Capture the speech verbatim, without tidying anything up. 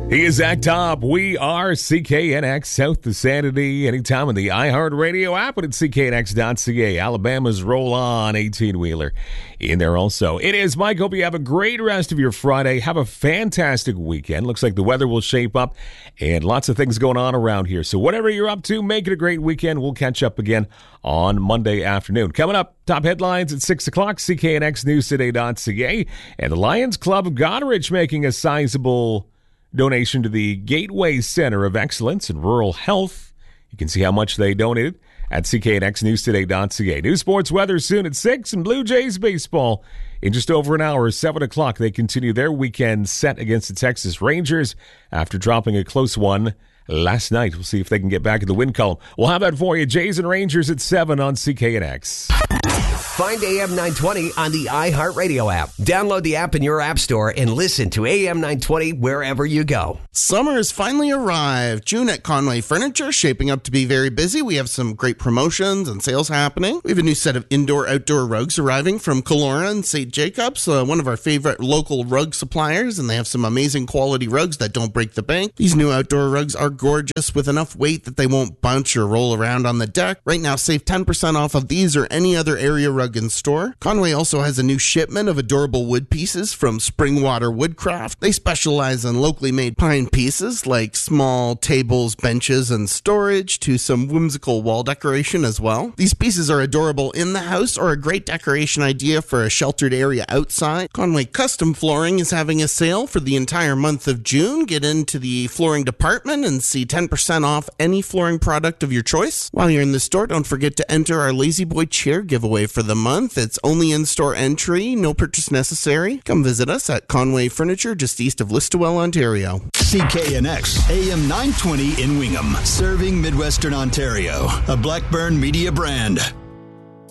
He is Zach Top. We are C K N X South to Sanity. Anytime on the iHeartRadio app and at C K N X dot C A. Alabama's Roll On eighteen-wheeler in there also. It is Mike. Hope you have a great rest of your Friday. Have a fantastic weekend. Looks like the weather will shape up and lots of things going on around here. So whatever you're up to, make it a great weekend. We'll catch up again on Monday afternoon. Coming up, top headlines at six o'clock, C K N X News Today dot C A. And the Lions Club of Goderich making a sizable donation to the Gateway Center of Excellence in Rural Health. You can see how much they donated at C K N X News Today dot C A. News sports weather soon at six, and Blue Jays baseball in just over an hour, seven o'clock. They continue their weekend set against the Texas Rangers after dropping a close one last night. We'll see if they can get back in the win column. We'll have that for you. Jays and Rangers at seven on C K N X. Find A M nine twenty on the iHeartRadio app. Download the app in your app store and listen to A M nine twenty wherever you go. Summer has finally arrived. June at Conway Furniture, shaping up to be very busy. We have some great promotions and sales happening. We have a new set of indoor-outdoor rugs arriving from Kelowna and Saint Jacobs, uh, one of our favorite local rug suppliers, and they have some amazing quality rugs that don't break the bank. These new outdoor rugs are gorgeous with enough weight that they won't bounce or roll around on the deck. Right now, save ten percent off of these or any other area rug in store. Conway also has a new shipment of adorable wood pieces from Springwater Woodcraft. They specialize in locally made pine pieces like small tables, benches, and storage, to some whimsical wall decoration as well. These pieces are adorable in the house or a great decoration idea for a sheltered area outside. Conway Custom Flooring is having a sale for the entire month of June. Get into the flooring department and see ten percent off any flooring product of your choice. While you're in the store, don't forget to enter our Lazy Boy chair giveaway for the month. It's only in-store entry, no purchase necessary. Come visit us at Conway Furniture, just east of Listowel, Ontario. C K N X, A M nine twenty in Wingham, serving Midwestern Ontario, a Blackburn Media brand.